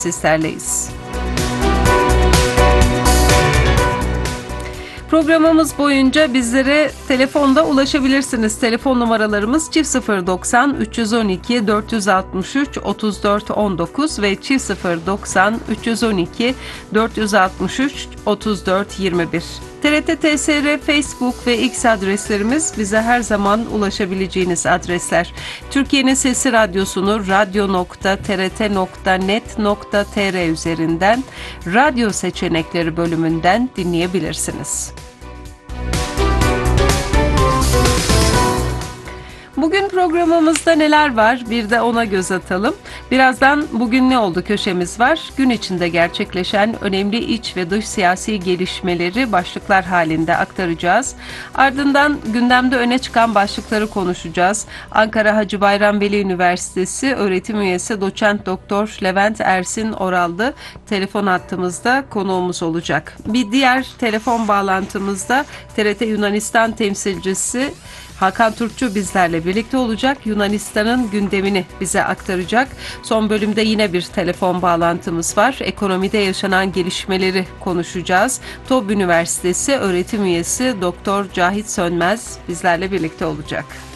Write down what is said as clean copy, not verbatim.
sizlerleyiz. Programımız boyunca bizlere telefonda ulaşabilirsiniz. Telefon numaralarımız 090 312 463 34 19 ve 090 312 463 34 21. TRT TSR Facebook ve X adreslerimiz bize her zaman ulaşabileceğiniz adresler. Türkiye'nin Sesi Radyosu'nu radyo.trt.net.tr üzerinden radyo seçenekleri bölümünden dinleyebilirsiniz. Bugün programımızda neler var? Bir de ona göz atalım. Birazdan bugün ne oldu köşemiz var. Gün içinde gerçekleşen önemli iç ve dış siyasi gelişmeleri başlıklar halinde aktaracağız. Ardından gündemde öne çıkan başlıkları konuşacağız. Ankara Hacı Bayram Veli Üniversitesi öğretim üyesi doçent doktor Levent Ersin Orallı telefon hattımızda konuğumuz olacak. Bir diğer telefon bağlantımızda TRT Yunanistan temsilcisi Hakan Turtçu bizlerle birlikte olacak. Yunanistan'ın gündemini bize aktaracak. Son bölümde yine bir telefon bağlantımız var. Ekonomide yaşanan gelişmeleri konuşacağız. TOB Üniversitesi öğretim üyesi Doktor Cahit Sönmez bizlerle birlikte olacak.